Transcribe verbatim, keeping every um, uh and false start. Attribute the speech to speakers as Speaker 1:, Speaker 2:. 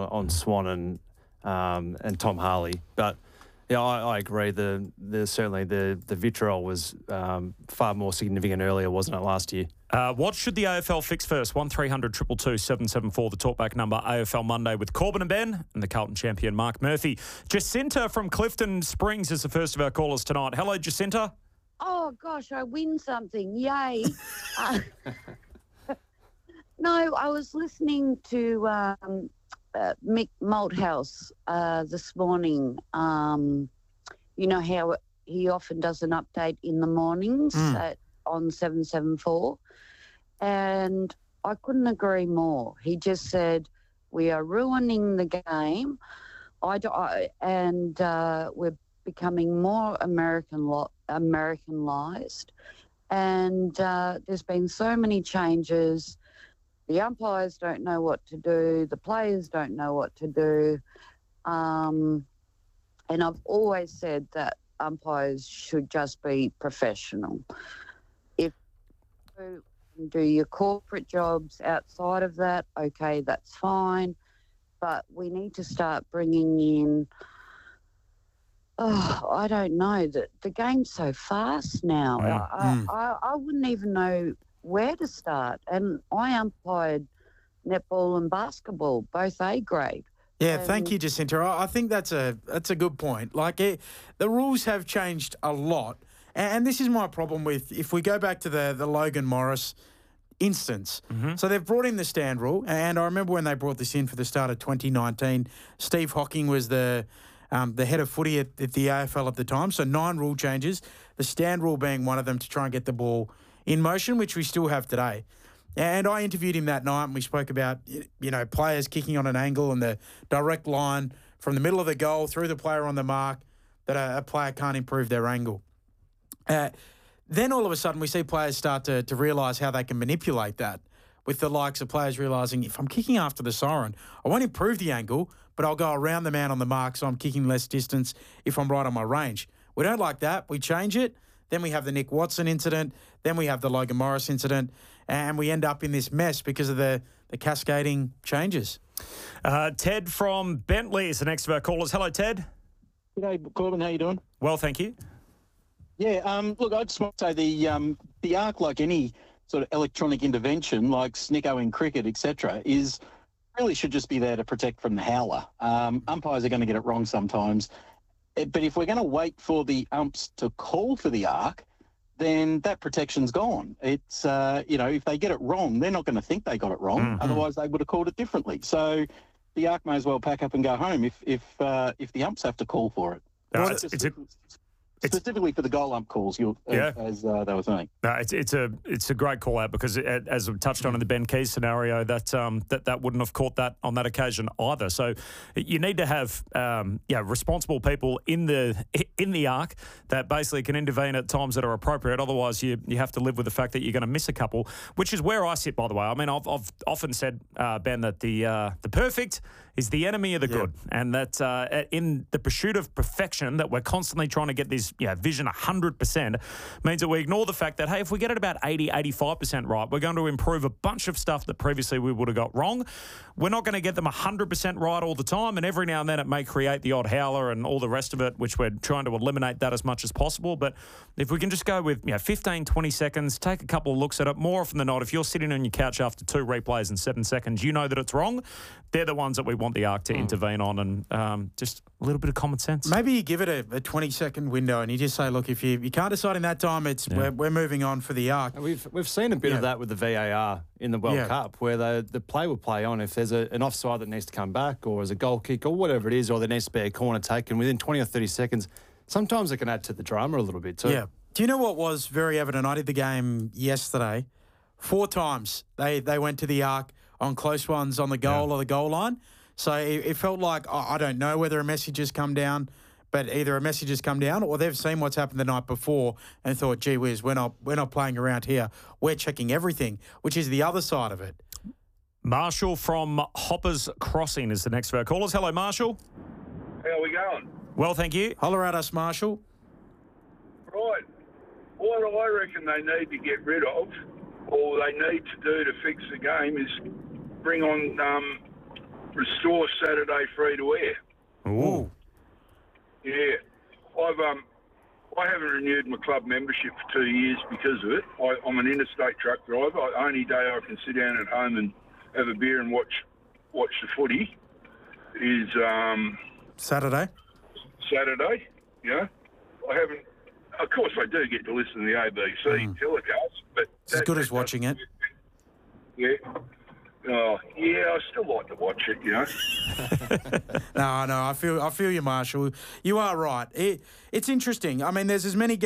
Speaker 1: on Swan and um, and Tom Harley. But yeah, I, I agree. The the certainly the the vitriol was um, far more significant earlier, wasn't it, last year?
Speaker 2: Uh, what should the A F L fix first? one three hundred two two two seven seven four, the talkback number. A F L Monday with Corbin and Ben and the Carlton champion Mark Murphy. Jacinta from Clifton Springs is the first of our callers tonight. Hello, Jacinta.
Speaker 3: Oh, gosh, I win something. Yay. uh, no, I was listening to um, uh, Mick Malthouse uh, this morning. Um, you know how he often does an update in the mornings mm. at, on seven seven four. And I couldn't agree more. He just said, we are ruining the game. I, I, and uh, we're becoming more American lo- Americanized, and uh, there's been so many changes. The umpires don't know what to do. The players don't know what to do. Um, and I've always said that umpires should just be professional. If you do your corporate jobs outside of that, okay, that's fine. But we need to start bringing in Oh, I don't know. The, the game's so fast now.
Speaker 2: Yeah.
Speaker 3: I,
Speaker 2: Mm.
Speaker 3: I, I wouldn't even know where to start. And I umpired netball and basketball, both A grade.
Speaker 4: Yeah,
Speaker 3: and
Speaker 4: thank you, Jacinta. I I think that's a that's a good point. Like, it, the rules have changed a lot. And, and this is my problem with, if we go back to the, the Logan Morris instance.
Speaker 2: Mm-hmm.
Speaker 4: So they've brought in the stand rule. And I remember when they brought this in for the start of twenty nineteen, Steve Hocking was the... Um, the head of footy at, at the A F L at the time. So nine rule changes, the stand rule being one of them to try and get the ball in motion, which we still have today. And I interviewed him that night and we spoke about, you know, players kicking on an angle and the direct line from the middle of the goal through the player on the mark, that a, a player can't improve their angle. Uh, then all of a sudden we see players start to, to realise how they can manipulate that, with the likes of players realising, if I'm kicking after the siren, I won't improve the angle, but I'll go around the man on the mark, so I'm kicking less distance if I'm right on my range. We don't like that. We change it. Then we have the Nick Watson incident. Then we have the Logan Morris incident. And we end up in this mess because of the, the cascading changes.
Speaker 2: Uh, Ted from Bentley is the next of our callers. Hello, Ted.
Speaker 5: G'day, Corbin. How you doing?
Speaker 2: Well, thank you.
Speaker 5: Yeah, um, look, I just want to say the um, the arc, like any sort of electronic intervention, like Snicko in cricket, et cetera, is really should just be there to protect from the howler. Um, umpires are going to get it wrong sometimes. But if we're going to wait for the umps to call for the arc, then that protection's gone. It's, uh, you know, if they get it wrong, they're not going to think they got it wrong. Mm-hmm. Otherwise, they would have called it differently. So the arc may as well pack up and go home if if uh, if the umps have to call for it.
Speaker 2: No,
Speaker 5: Well,
Speaker 2: it's,
Speaker 5: it's,
Speaker 2: it's a,
Speaker 5: specifically for the goal ump calls, you
Speaker 2: Yeah.
Speaker 5: as uh, they were saying.
Speaker 2: No, it's it's a it's a great call out because it, as we touched on in the Ben Keys scenario, that um that, that wouldn't have caught that on that occasion either. So you need to have um yeah responsible people in the in the arc that basically can intervene at times that are appropriate. Otherwise, you you have to live with the fact that you're going to miss a couple, which is where I sit. By the way, I mean I've I've often said uh, Ben that the uh, the perfect is the enemy of the
Speaker 4: Yeah.
Speaker 2: good, and that uh, in the pursuit of perfection, that we're constantly trying to get this yeah, vision one hundred percent, means that we ignore the fact that, hey, if we get it about eighty, eighty-five percent right, we're going to improve a bunch of stuff that previously we would have got wrong. We're not going to get them one hundred percent right all the time, and every now and then it may create the odd howler and all the rest of it, which we're trying to eliminate that as much as possible. But if we can just go with you know, fifteen, twenty seconds, take a couple of looks at it, more often than not, if you're sitting on your couch after two replays in seven seconds, you know that it's wrong. They're the ones that we want the arc to mm. intervene on, and um, just a little bit of common sense.
Speaker 4: Maybe you give it a, a twenty-second window and you just say, look, if you, you can't decide in that time, it's yeah. we're, we're moving on for the arc.
Speaker 1: And we've we've seen a bit
Speaker 4: Yeah.
Speaker 1: of that with the V A R in the World
Speaker 4: Yeah.
Speaker 1: Cup, where the, the play will play on if there's a, an offside that needs to come back, or as a goal kick, or whatever it is, or there needs to be a corner taken within twenty or thirty seconds. Sometimes it can add to the drama a little bit too.
Speaker 4: Yeah. Do you know what was very evident? I did the game yesterday. Four times they, they went to the arc on close ones on the goal
Speaker 1: Yeah.
Speaker 4: or the goal line. So it, it felt like, I I don't know whether a message has come down, but either a message has come down or they've seen what's happened the night before and thought, gee whiz, we're not, we're not playing around here. We're checking everything, which is the other side of it.
Speaker 2: Marshall from Hoppers Crossing is the next of our callers. Hello, Marshall.
Speaker 6: How are we going?
Speaker 2: Well, thank you.
Speaker 4: Holler at us, Marshall.
Speaker 6: Right. What I reckon they need to get rid of, or they need to do to fix the game, is bring on um, restore Saturday free to air.
Speaker 2: Ooh.
Speaker 6: Yeah, I've um, I haven't renewed my club membership for two years because of it. I, I'm an interstate truck driver. I, only day I can sit down at home and have a beer and watch watch the footy is um,
Speaker 4: Saturday.
Speaker 6: Saturday. You know, I haven't. Of course, I do get to listen to the A B C
Speaker 4: Mm.
Speaker 6: telecast, but
Speaker 4: It's as
Speaker 6: that-
Speaker 4: good as
Speaker 6: that
Speaker 4: watching it.
Speaker 6: doesn't- Yeah. Oh, yeah, I still like to watch it, you know.
Speaker 4: No, no, I feel I feel you, Marshall. You are right. It, it's interesting. I mean, there's as many